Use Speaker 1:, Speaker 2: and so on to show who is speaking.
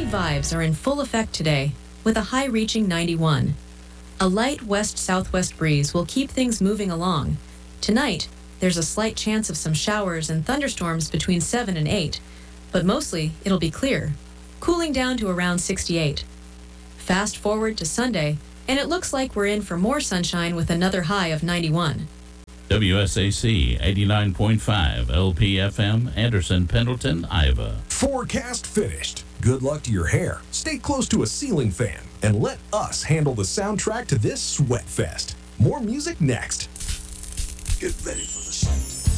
Speaker 1: Sunny vibes are in full effect today, with a high reaching 91. A light west-southwest breeze will keep things moving along. Tonight, there's a slight chance of some showers and thunderstorms between 7 and 8, but mostly it'll be clear, cooling down to around 68. Fast forward to Sunday, and it looks like we're in for more sunshine with another high of 91.
Speaker 2: WSAC 89.5 LPFM, Anderson, Pendleton, Iowa.
Speaker 3: Forecast finished. Good luck to your hair. Stay close to a ceiling fan and let us handle the soundtrack to this sweat fest. More music next. Get ready for the show.